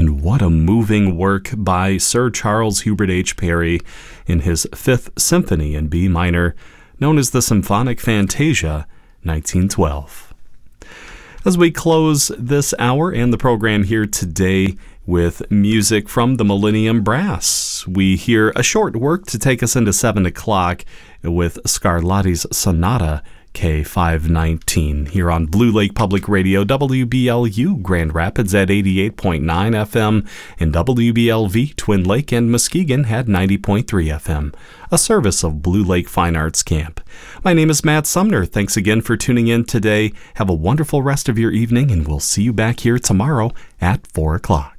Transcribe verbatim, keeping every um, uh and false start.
And what a moving work by Sir Charles Hubert H. Parry in his Fifth Symphony in B minor, known as the Symphonic Fantasia, nineteen twelve. As we close this hour and the program here today with music from the Millennium Brass, we hear a short work to take us into seven o'clock with Scarlatti's Sonata K five nineteen here on Blue Lake Public Radio, W B L U Grand Rapids at eighty-eight point nine F M, and W B L V Twin Lake and Muskegon at ninety point three F M, a service of Blue Lake Fine Arts Camp. My name is Matt Sumner. Thanks again for tuning in today. Have a wonderful rest of your evening, and we'll see you back here tomorrow at four o'clock.